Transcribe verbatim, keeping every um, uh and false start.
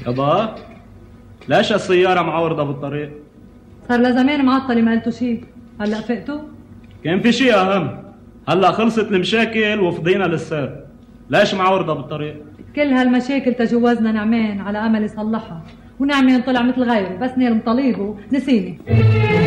يابا ليش السيارة معورضة بالطريق؟ صار لزمان معطلة ما قلتوا شيء، هلا فقتوا؟ كان في شيء أهم، هلا خلصت المشاكل وفضينا للسير، ليش معورضة بالطريق؟ كل هالمشاكل تجوزنا نعمان على أمل يصلحها، ونعمان طلع مثل غيره بس نيل مطالبه نسيني.